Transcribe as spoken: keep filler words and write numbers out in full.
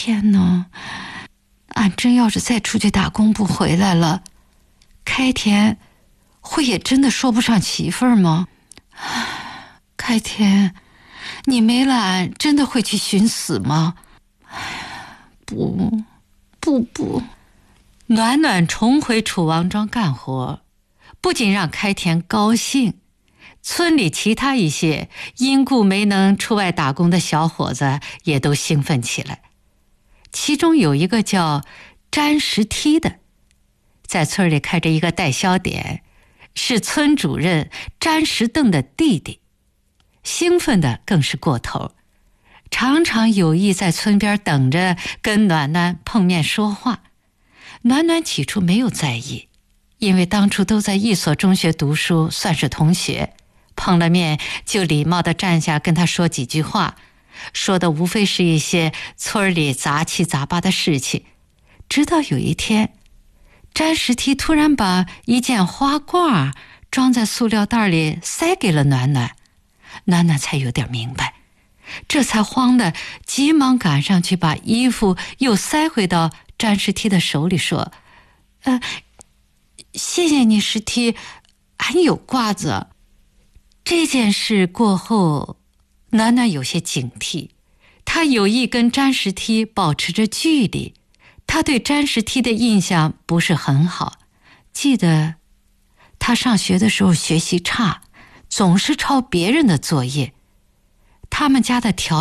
天哪，俺真要是再出去打工不回来了，开田会也真的说不上媳妇儿吗？开田，你没了俺真的会去寻死吗？不不不。暖暖重回楚王庄干活，不仅让开田高兴，村里其他一些因故没能出外打工的小伙子也都兴奋起来。其中有一个叫詹石梯的，在村里开着一个代销点，是村主任詹石邓的弟弟，兴奋的更是过头，常常有意在村边等着跟暖暖碰面说话。暖暖起初没有在意，因为当初都在一所中学读书，算是同学，碰了面就礼貌地站下跟他说几句话，说的无非是一些村里杂七杂八的事情。直到有一天，詹石梯突然把一件花褂装在塑料袋里塞给了暖暖，暖暖才有点明白，这才慌得急忙赶上去把衣服又塞回到詹石梯的手里，说：呃，谢谢你石梯，俺有褂子。这件事过后，暖暖有些警惕，他有意跟詹石梯保持着距离。他对詹石梯的印象不是很好，记得他上学的时候学习差，总是抄别人的作业。他们家的条